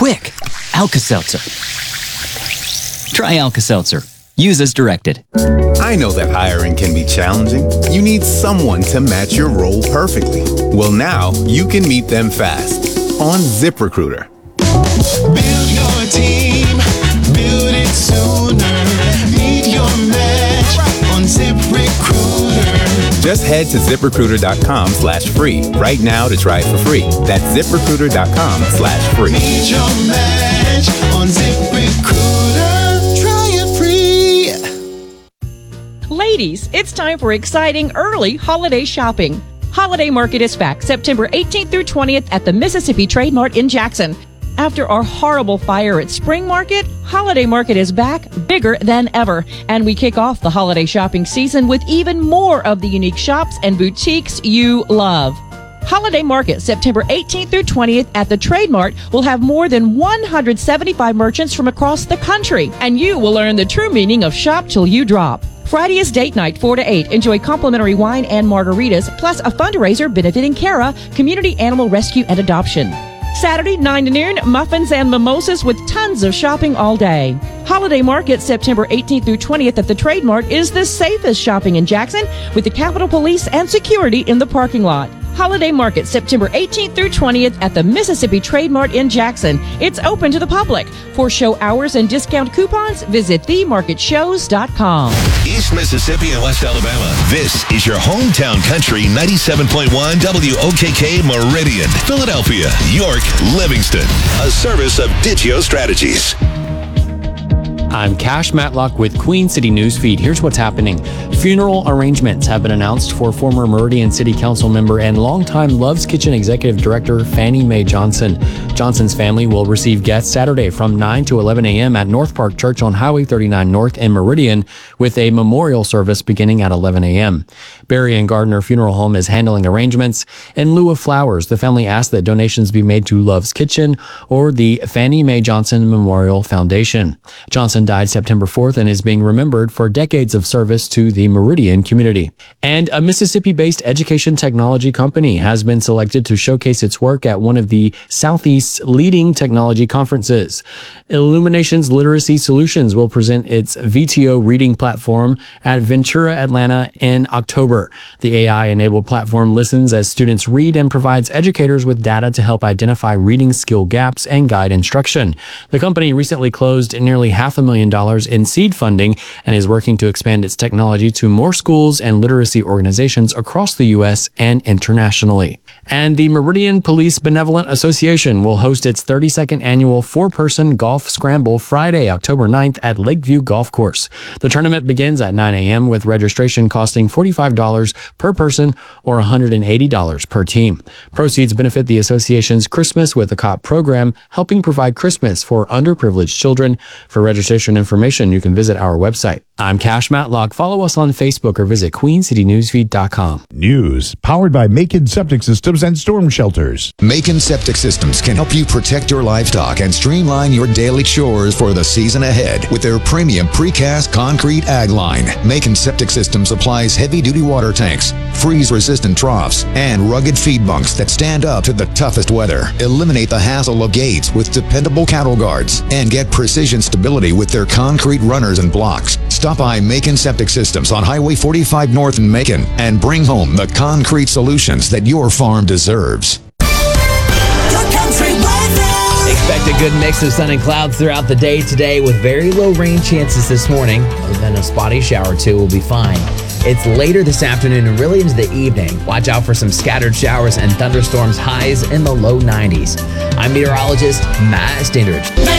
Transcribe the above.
Quick, Alka-Seltzer. Try Alka-Seltzer. Use as directed. I know that hiring can be challenging. You need someone to match your role perfectly. Well, now you can meet them fast on ZipRecruiter. Build your team, build it sooner. Meet your match on ZipRecruiter. Just head to ZipRecruiter.com/free right now to try it for free. That's ZipRecruiter.com/free. Meet your match on ZipRecruiter. Try it free. Ladies, it's time for exciting early holiday shopping. Holiday Market is back September 18th through 20th at the Mississippi Trade Mart in Jackson. After our horrible fire at Spring Market, Holiday Market is back bigger than ever. And we kick off the holiday shopping season with even more of the unique shops and boutiques you love. Holiday Market, September 18th through 20th at the Trade Mart, will have more than 175 merchants from across the country. And you will learn the true meaning of shop till you drop. Friday is date night, 4 to 8. Enjoy complimentary wine and margaritas, plus a fundraiser benefiting CARA, Community Animal Rescue and Adoption. Saturday, 9 to noon, muffins and mimosas with tons of shopping all day. Holiday Market, September 18th through 20th at the Trade Mart is the safest shopping in Jackson, with the Capitol Police and security in the parking lot. Holiday Market, September 18th through 20th at the Mississippi Trade Mart in Jackson. It's open to the public. For show hours and discount coupons, visit themarketshows.com. East Mississippi and West Alabama. This is your hometown country 97.1 WOKK Meridian, Philadelphia, York, Livingston. A service of Digio Strategies. I'm Cash Matlock with Queen City Newsfeed. Here's what's happening. Funeral arrangements have been announced for former Meridian City Council member and longtime Love's Kitchen Executive Director Fannie Mae Johnson. Johnson's family will receive guests Saturday from 9 to 11 a.m. at North Park Church on Highway 39 North in Meridian, with a memorial service beginning at 11 a.m. Berry and Gardner Funeral Home is handling arrangements. In lieu of flowers, the family asked that donations be made to Love's Kitchen or the Fannie Mae Johnson Memorial Foundation. Johnson died September 4th and is being remembered for decades of service to the Meridian community. And a Mississippi-based education technology company has been selected to showcase its work at one of the Southeast's leading technology conferences. Illuminations Literacy Solutions will present its VTO reading platform at Ventura, Atlanta in October. The AI-enabled platform listens as students read and provides educators with data to help identify reading skill gaps and guide instruction. The company recently closed nearly $500,000 in seed funding and is working to expand its technology to more schools and literacy organizations across the U.S. and internationally. And the Meridian Police Benevolent Association will host its 32nd annual four-person golf scramble Friday, October 9th at Lakeview Golf Course. The tournament begins at 9 a.m. with registration costing $45 per person or $180 per team. Proceeds benefit the association's Christmas with a Cop program, helping provide Christmas for underprivileged children. For registration information, you can visit our website. I'm Cash Matlock. Follow us on Facebook or visit queencitynewsfeed.com. News powered by Macon Septic Systems and Storm Shelters. Macon Septic Systems can help you protect your livestock and streamline your daily chores for the season ahead with their premium precast concrete ag line. Macon Septic Systems supplies heavy-duty water tanks, freeze-resistant troughs, and rugged feed bunks that stand up to the toughest weather. Eliminate the hassle of gates with dependable cattle guards and get precision stability with their concrete runners and blocks. Stop by Macon Septic Systems on Highway 45 North in Macon and bring home the concrete solutions that your farm deserves. Expect a good mix of sun and clouds throughout the day today with very low rain chances this morning. Then a spotty shower or two will be fine. It's later this afternoon and really into the evening. Watch out for some scattered showers and thunderstorms, highs in the low 90s. I'm meteorologist Matt Steinrich.